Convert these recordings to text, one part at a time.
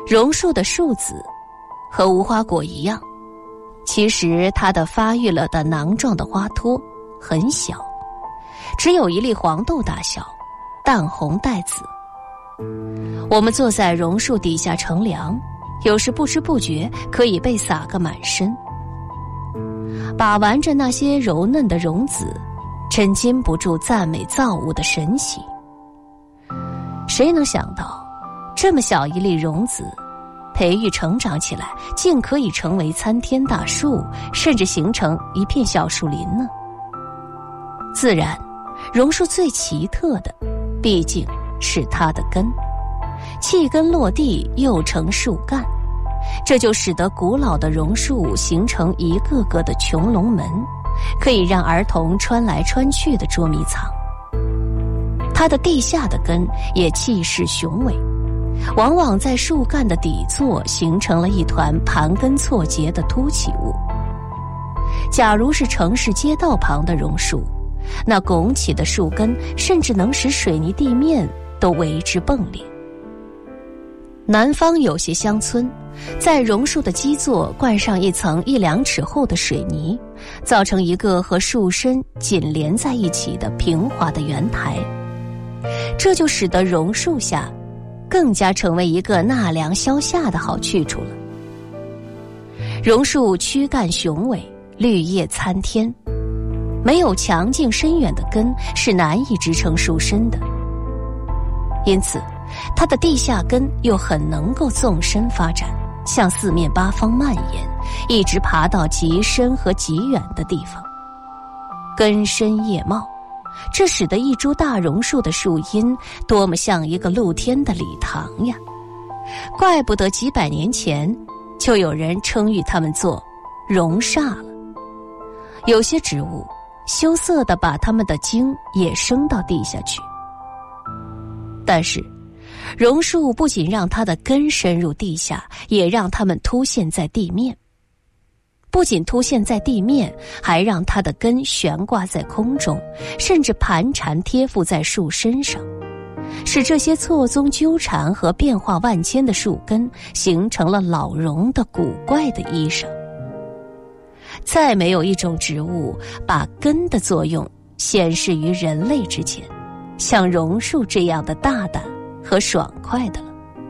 榕树的树籽和无花果一样，其实它的发育了的囊状的花托很小，只有一粒黄豆大小，淡红带紫。我们坐在榕树底下乘凉，有时不知不觉可以被洒个满身。把玩着那些柔嫩的榕籽，真禁不住赞美造物的神奇。谁能想到，这么小一粒榕籽，培育成长起来，竟可以成为参天大树，甚至形成一片小树林呢？自然，榕树最奇特的，毕竟是它的根，气根落地又成树干，这就使得古老的榕树形成一个个的穹窿门，可以让儿童穿来穿去的捉迷藏。它的地下的根也气势雄伟，往往在树干的底座形成了一团盘根错节的凸起物。假如是城市街道旁的榕树，那拱起的树根甚至能使水泥地面都为之迸裂。南方有些乡村，在榕树的基座灌上一层1-2尺厚的水泥，造成一个和树身紧连在一起的平滑的圆台，这就使得榕树下更加成为一个纳凉消夏的好去处了。榕树躯干雄伟，绿叶参天，没有强劲深远的根是难以支撑树身的，因此它的地下根又很能够纵深发展，向四面八方蔓延，一直爬到极深和极远的地方。根深叶茂，这使得一株大榕树的树荫多么像一个露天的礼堂呀！怪不得几百年前就有人称誉它们做榕煞了。有些植物羞涩地把它们的茎也升到地下去，但是榕树不仅让它的根深入地下，也让它们凸现在地面。不仅凸现在地面，还让它的根悬挂在空中，甚至盘缠贴附在树身上，使这些错综纠缠和变化万千的树根形成了老榕的古怪的衣裳。再没有一种植物把根的作用显示于人类之前，像榕树这样的大胆和爽快的了。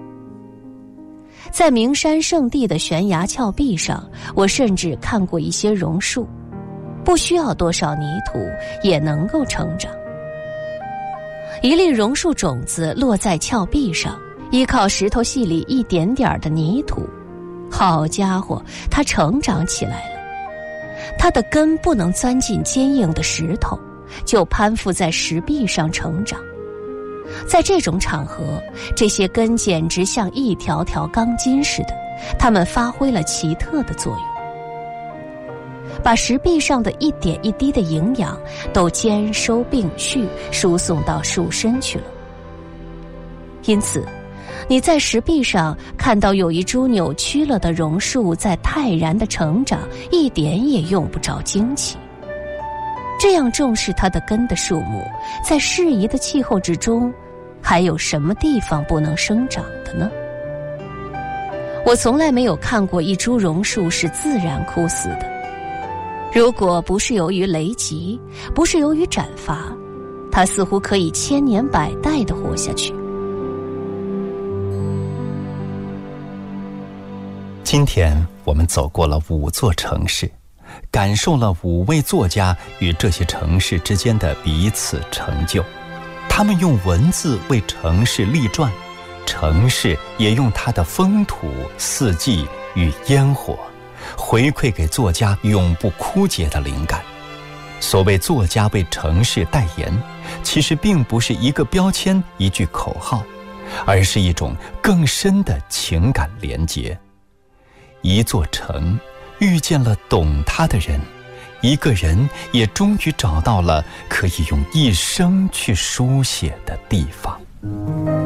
在名山圣地的悬崖峭壁上，我甚至看过一些榕树，不需要多少泥土也能够成长。一粒榕树种子落在峭壁上，依靠石头隙里一点点的泥土，好家伙，它成长起来了。它的根不能钻进坚硬的石头，就攀附在石壁上成长。在这种场合，这些根简直像一条条钢筋似的，它们发挥了奇特的作用，把石壁上的一点一滴的营养都兼收并蓄，输送到树身去了。因此，你在石壁上看到有一株扭曲了的榕树在泰然的成长，一点也用不着惊奇。这样重视它的根的树木，在适宜的气候之中，还有什么地方不能生长的呢？我从来没有看过一株榕树是自然枯死的。如果不是由于雷击，不是由于斩伐，它似乎可以千年百代地活下去。 今天我们走过了5座城市，感受了5位作家与这些城市之间的彼此成就。他们用文字为城市立传，城市也用它的风土、四季与烟火回馈给作家永不枯竭的灵感。所谓作家为城市代言，其实并不是一个标签、一句口号，而是一种更深的情感连结。一座城遇见了懂它的人，一个人也终于找到了可以用一生去书写的地方。